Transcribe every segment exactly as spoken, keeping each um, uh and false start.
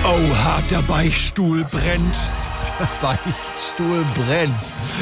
Oha, der Beichtstuhl brennt. Der Beichtstuhl brennt.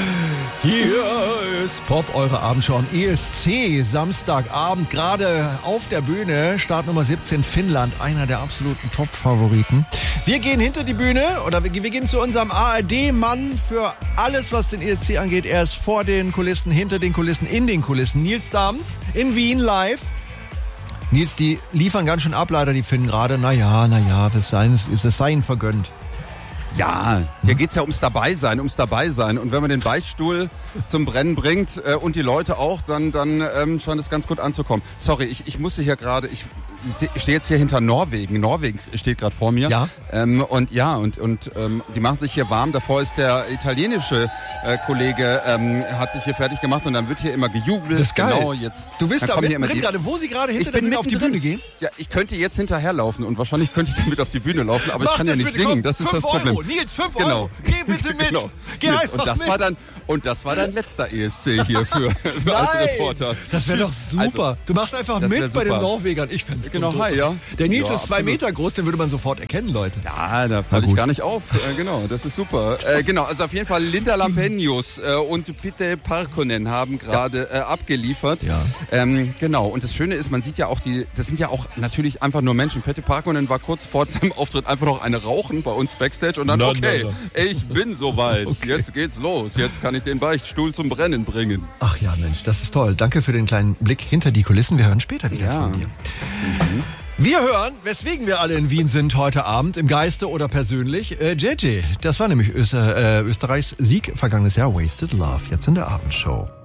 Hier ist Pop, eure Abendschau am E S C. Samstagabend, gerade auf der Bühne. Startnummer siebzehn, Finnland, einer der absoluten Top-Favoriten. Wir gehen hinter die Bühne, oder wir, wir gehen zu unserem A R D-Mann für alles, was den E S C angeht. Er ist vor den Kulissen, hinter den Kulissen, in den Kulissen. Nils Dahms in Wien live. Nils, die liefern ganz schön ab, leider, die Finnen gerade. Naja, naja, es sei, es sei ihnen vergönnt. Ja, hier geht's ja ums Dabeisein, ums Dabeisein. Und wenn man den Beichtstuhl zum Brennen bringt äh, und die Leute auch, dann, dann ähm, scheint es ganz gut anzukommen. Sorry, ich, ich musste hier gerade, ich, ich stehe jetzt hier hinter Norwegen. Norwegen steht gerade vor mir. Ja. Ähm, und ja, und, und ähm, die machen sich hier warm. Davor ist der italienische äh, Kollege, ähm, hat sich hier fertig gemacht und dann wird hier immer gejubelt. Das ist geil. Genau, jetzt, du bist da mittendrin die, gerade, wo sie gerade hinter ich der bin Bühne auf die Bühne gehen? Ja, ich könnte jetzt hinterherlaufen und wahrscheinlich könnte ich dann mit auf die Bühne laufen, aber Mach ich kann ja nicht bitte, singen. Komm, das ist das Euro. Problem. Nils, fünf genau. Euro. Geh bitte mit. Genau. Geh Nils, einfach und das mit. war dann und das war dein letzter E S C hier für, für als Reporter. Das wäre doch super. Also, du machst einfach mit bei den Norwegern. Ich fände es genau, hi, ja. Der Nils ja, ist zwei absolut. Meter groß, den würde man sofort erkennen, Leute. Ja, da falle ich gar nicht auf. Äh, genau, das ist super. Äh, genau, also auf jeden Fall Linda Lampenius äh, und Pete Parkkonen haben gerade ja. äh, abgeliefert. Ja. Ähm, genau, und das Schöne ist, man sieht ja auch die, das sind ja auch natürlich einfach nur Menschen. Pete Parkkonen war kurz vor seinem Auftritt einfach noch eine rauchen bei uns Backstage und dann, no, okay, no, no. ich bin soweit. Okay. Jetzt geht's los. Jetzt kann ich den Beichtstuhl zum Brennen bringen. Ach ja, Mensch, das ist toll. Danke für den kleinen Blick hinter die Kulissen. Wir hören später wieder ja. von dir. Mhm. Wir hören, weswegen wir alle in Wien sind heute Abend, im Geiste oder persönlich, äh, J J. Das war nämlich Öster, äh, Österreichs Sieg vergangenes Jahr, Wasted Love, jetzt in der Abendshow.